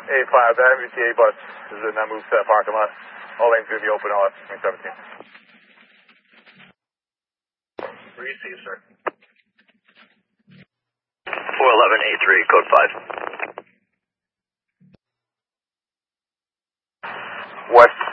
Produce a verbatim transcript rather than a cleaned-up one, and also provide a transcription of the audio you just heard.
A five, that M B T A bus is in that move to that parking lot. All lanes going to be open all after twenty seventeen. Receive, sir. four eleven A three, code five. West